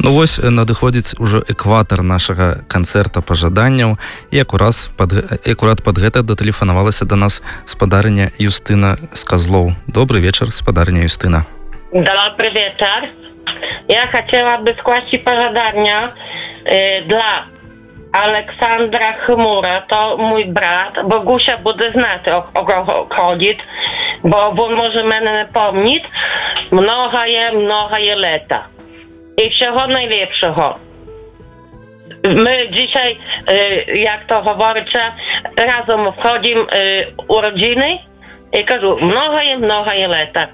Ну вось надыходзіць ужо экватар нашага канцэрта пажаданняў, і акурат пад гэта датэлефанавалася да нас спадарыня Юстына з Козлов. Добрый вечер, спадарыня Юстына. Dobry wieczór. Ja chciałabym składać pożądania dla Aleksandra Chmura, to mój brat, bo Gusia bude znać o kogo chodzi, bo on może mnie napomnieć. Mnoga je lata. I всього najlepszego. My dzisiaj, jak to говориться, razem wchodzimy urodziny i кажу, mnoga je lata.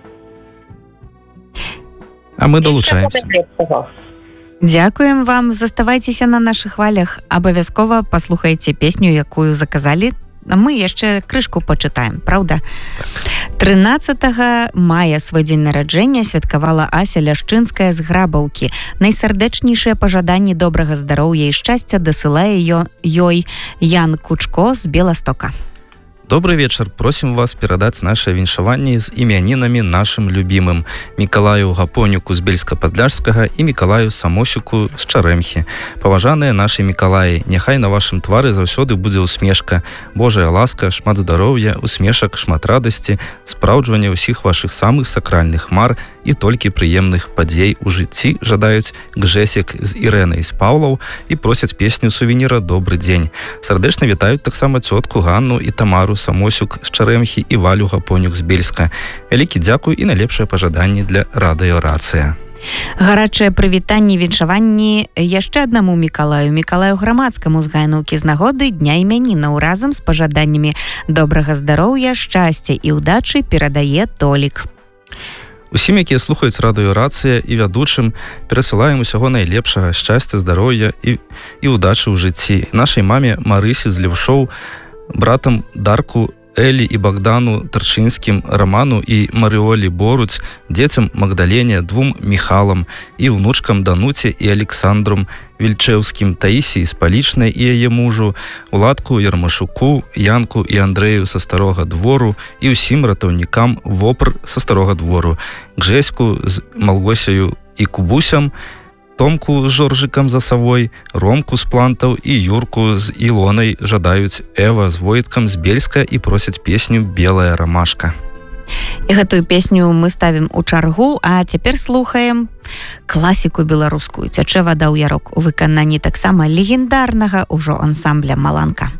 А мы долучаемся. Дзякуем вам, заставайцеся на нашых хвалях. Абавязкова паслухайце песню, якую заказалі. А мы яшчэ крышку пачытаем, правда? 13 мая свой дзень нараджэння святкавала Ася Ляшчынская з Грабаўкі. Найсардэчнейшыя пажаданні добрага здароўя і шчасця дасылае ёй Ян Кучко з Беластока. Добрый вечер. Просим вас передать наше віншаванне з імянінамі нашим любимым Мікалаю Гапонюку з Бельска-Падляшскага і Мікалаю Самосюку з Чарэмхі. Паважаныя нашы Мікалаі, няхай на вашым твары заўсёды будзе усмешка, Божая ласка, шмат здароўя, усмешак, шмат радасці, спраўджвання ўсіх вашых самых сакральных мар і толькі прыемных падзей у жыцці жадаюць Гжесік з Ірэнай з Паўлаў і просяць песню сувеніра «Добры дзень». Сардэчна вітаюць таксама цётку Ганну і Тамару Самосюк з Чарэмхі і Валю Гапонюк з Бельска. Вялікі дзякуй і найлепшае пажаданні для радыёрацыя. Гарачае прывітанне віншаванні яшчэ аднаму Мікалаю Грамадскаму з Гайнукі з нагоды дня імянінаў разам з пажаданнямі добрага здароўя, шчасця і ўдачы перадае Толік. Усім, якія слухаюць радыёрацыя і вядучым, перасылаем усяго найлепшага, шчасця, здароўя і ўдачы ў жыцці. Нашай маме Марысі з Левшоў, братам Дарку, Элі і Богдану Тарчынскім, Роману і Марыолі Боруць, дзецям Магдалене, 2 Міхалам і внучкам Дануце і Александром Вільчэўскім, Таісіі з Палічнай і яе мужу, Уладку Ярмашуку, Янку і Андрэю са Старога двору і ўсім ратаўнікам Вопр са Старога двору, Гжеську з Малгосяю і Кубусям, Томку з Жоржыкам за Савой, Ромку з Плантаў і Юрку з Ілонай жадаюць Эва з Войткам з Бельска і просяць песню «Белая ромашка». І гэтую песню мы ставім у чаргу, а цяпер слухаем класіку беларускую «Цячэ вада ў ярок» у выкананні таксама легендарнага ўжо ансамбля «Маланка».